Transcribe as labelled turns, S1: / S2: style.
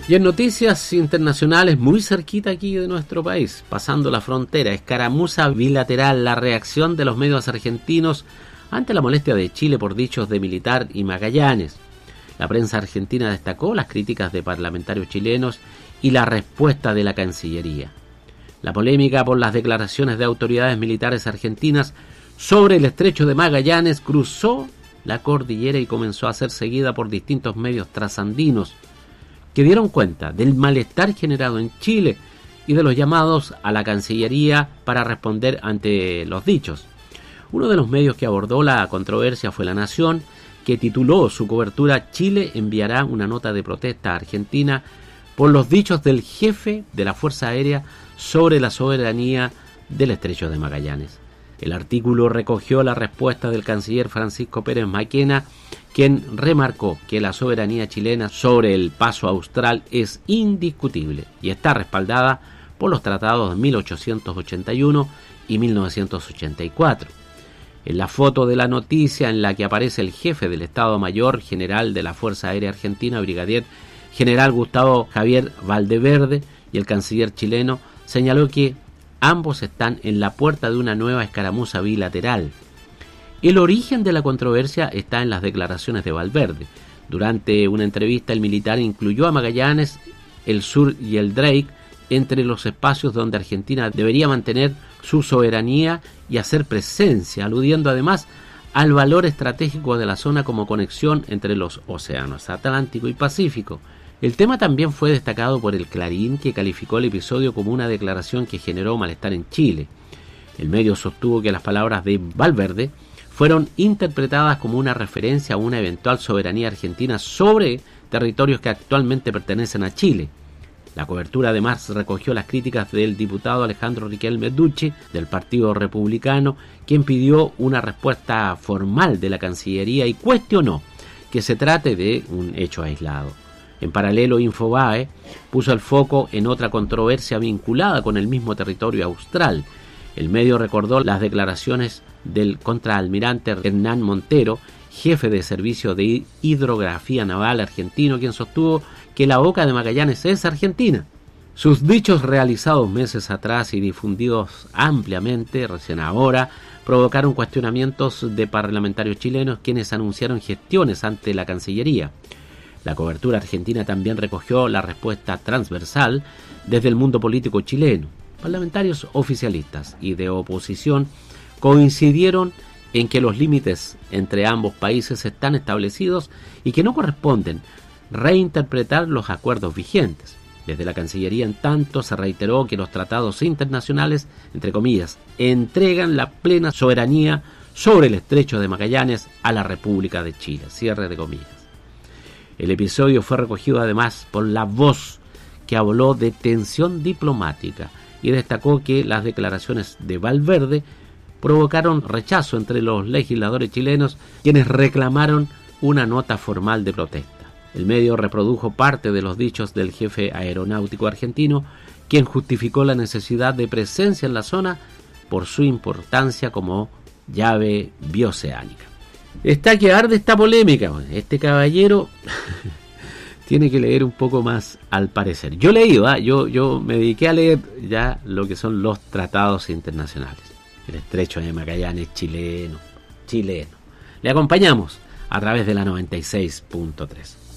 S1: Y en noticias internacionales, muy cerquita aquí de nuestro país, pasando la frontera, escaramuza bilateral, la reacción de los medios argentinos ante la molestia de Chile por dichos de Militar y Magallanes. La prensa argentina destacó las críticas de parlamentarios chilenos y la respuesta de la Cancillería. La polémica por las declaraciones de autoridades militares argentinas sobre el estrecho de Magallanes cruzó la cordillera y comenzó a ser seguida por distintos medios trasandinos que dieron cuenta del malestar generado en Chile y de los llamados a la Cancillería para responder ante los dichos. Uno de los medios que abordó la controversia fue La Nación, que tituló su cobertura «Chile enviará una nota de protesta a Argentina por los dichos del jefe de la Fuerza Aérea sobre la soberanía del estrecho de Magallanes». El artículo recogió la respuesta del canciller Francisco Pérez Maquena, quien remarcó que la soberanía chilena sobre el paso austral es indiscutible y está respaldada por los tratados de 1881 y 1984. En la foto de la noticia, en la que aparece el jefe del Estado Mayor General de la Fuerza Aérea Argentina, Brigadier General Gustavo Javier Valdeverde, y el canciller chileno, señaló que ambos están en la puerta de una nueva escaramuza bilateral. El origen de la controversia está en las declaraciones de Valverde. Durante una entrevista, el militar incluyó a Magallanes, el Sur y el Drake entre los espacios donde Argentina debería mantener su soberanía y hacer presencia, aludiendo además al valor estratégico de la zona como conexión entre los océanos Atlántico y Pacífico. El tema también fue destacado por el Clarín, que calificó el episodio como una declaración que generó malestar en Chile. El medio sostuvo que las palabras de Valverde fueron interpretadas como una referencia a una eventual soberanía argentina sobre territorios que actualmente pertenecen a Chile. La cobertura además recogió las críticas del diputado Alejandro Riquelme Ducci, del Partido Republicano, quien pidió una respuesta formal de la Cancillería y cuestionó que se trate de un hecho aislado. En paralelo, Infobae puso el foco en otra controversia vinculada con el mismo territorio austral. El medio recordó las declaraciones del contraalmirante Hernán Montero, jefe de servicio de hidrografía naval argentino, quien sostuvo que la boca de Magallanes es argentina. Sus dichos realizados meses atrás y difundidos ampliamente recién ahora provocaron cuestionamientos de parlamentarios chilenos, quienes anunciaron gestiones ante la Cancillería. La cobertura argentina también recogió la respuesta transversal desde el mundo político chileno. Parlamentarios oficialistas y de oposición coincidieron en que los límites entre ambos países están establecidos y que no corresponden reinterpretar los acuerdos vigentes. Desde la Cancillería, en tanto, se reiteró que los tratados internacionales, entre comillas, entregan la plena soberanía sobre el estrecho de Magallanes a la República de Chile, cierre de comillas. El episodio fue recogido además por La Voz, que habló de tensión diplomática y destacó que las declaraciones de Valverde provocaron rechazo entre los legisladores chilenos, quienes reclamaron una nota formal de protesta. El medio reprodujo parte de los dichos del jefe aeronáutico argentino, quien justificó la necesidad de presencia en la zona por su importancia como llave bioceánica. Está que arde esta polémica. Este caballero tiene que leer un poco más, al parecer. Yo he leído, yo me dediqué a leer ya lo que son los tratados internacionales. El estrecho de Magallanes chileno. Le acompañamos a través de la 96.3.